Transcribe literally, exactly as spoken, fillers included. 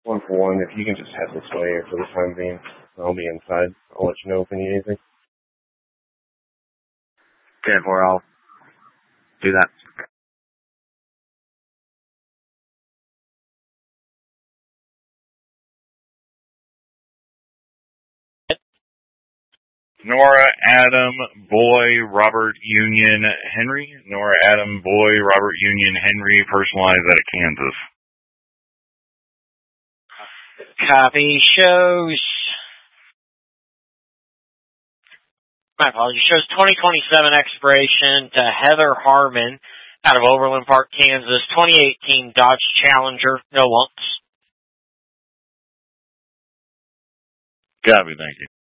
One for one, if you can just head this way for the time being, I'll be inside. I'll let you know if you need anything. ten four, I'll do that. Nora, Adam, Boy, Robert, Union, Henry. Nora, Adam, Boy, Robert, Union, Henry, personalized out of Kansas. Copy. Shows. My apologies. Shows twenty twenty-seven expiration to Heather Harmon out of Overland Park, Kansas. twenty eighteen Dodge Challenger. No lumps. Copy, thank you.